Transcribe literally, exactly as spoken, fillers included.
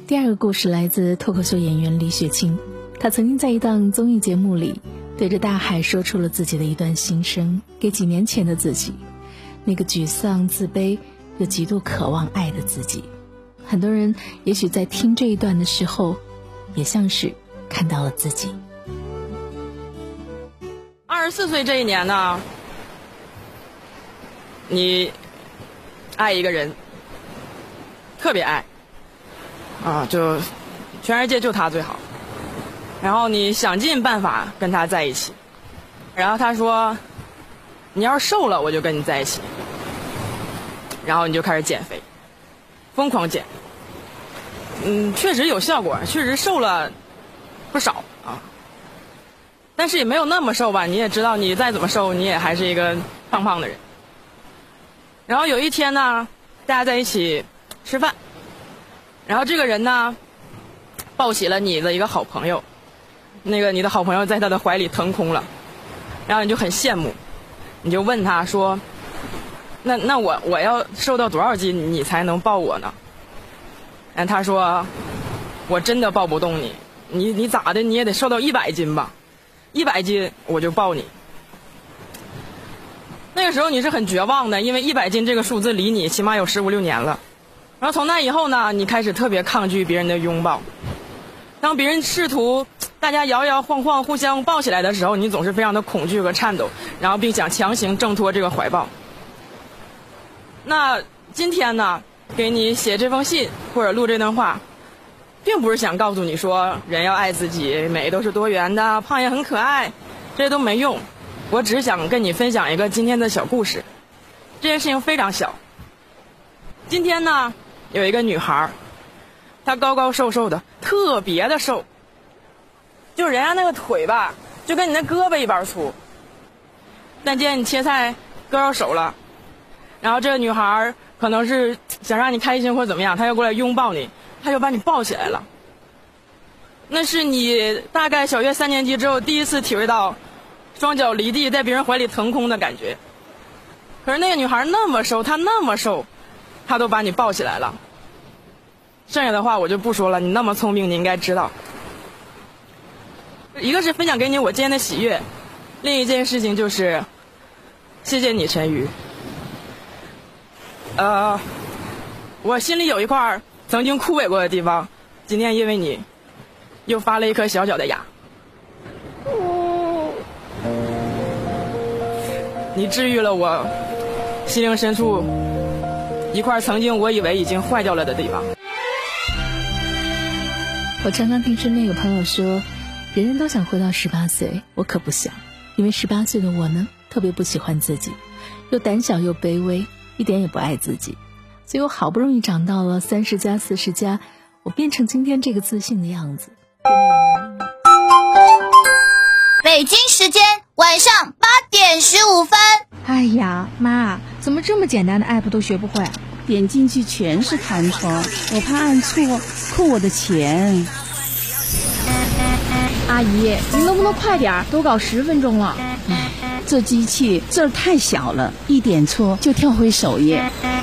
第二个故事来自脱口秀演员李雪清，她曾经在一档综艺节目里对着大海说出了自己的一段心声，给几年前的自己，那个沮丧、自卑又极度渴望爱的自己。很多人也许在听这一段的时候，也像是看到了自己。 二十四岁这一年呢，你爱一个人，特别爱啊，就全世界就他最好，然后你想尽办法跟他在一起，然后他说你要是瘦了我就跟你在一起，然后你就开始减肥，疯狂减，嗯，确实有效果，确实瘦了不少啊，但是也没有那么瘦吧，你也知道你再怎么瘦你也还是一个胖胖的人。然后有一天呢，大家在一起吃饭，然后这个人呢抱起了你的一个好朋友，那个你的好朋友在他的怀里腾空了，然后你就很羡慕，你就问他说那那我我要瘦到多少斤你才能抱我呢？然后他说我真的抱不动你，你你咋的你也得瘦到一百斤吧，一百斤我就抱你。那个时候你是很绝望的，因为一百斤这个数字离你起码有十五六年了。然后从那以后呢，你开始特别抗拒别人的拥抱，当别人试图大家摇摇晃晃互相抱起来的时候，你总是非常的恐惧和颤抖，然后并想强行挣脱这个怀抱。那今天呢，给你写这封信或者录这段话，并不是想告诉你说人要爱自己，美都是多元的，胖也很可爱，这些都没用。我只是想跟你分享一个今天的小故事，这件事情非常小。今天呢，有一个女孩，她高高瘦瘦的，特别的瘦，就是人家那个腿吧，就跟你那胳膊一般粗。但见你切菜割着手了，然后这个女孩可能是想让你开心或者怎么样，她又过来拥抱你，她就把你抱起来了。那是你大概小学三年级之后第一次体会到双脚离地在别人怀里腾空的感觉。可是那个女孩那么瘦，她那么瘦，她都把你抱起来了。剩下的话我就不说了，你那么聪明你应该知道。一个是分享给你我今天的喜悦，另一件事情就是谢谢你陈瑜。呃，我心里有一块曾经枯萎过的地方，今天因为你又发了一颗小小的芽。你治愈了我心灵深处一块曾经我以为已经坏掉了的地方。 我常常听身边有朋友说，人人都想回到十八岁，我可不想，因为十八岁的我呢，特别不喜欢自己，又胆小又卑微，一点也不爱自己，所以我好不容易长到了三十加四十加，我变成今天这个自信的样子。 北京时间晚上八点十五分。 哎呀，妈，怎么这么简单的 app 都学不会？ 点进去全是弹窗，我怕按错扣我的钱。 阿姨，你能不能快点？都搞十分钟了。 唉，这机器字儿太小了，一点错就跳回首页。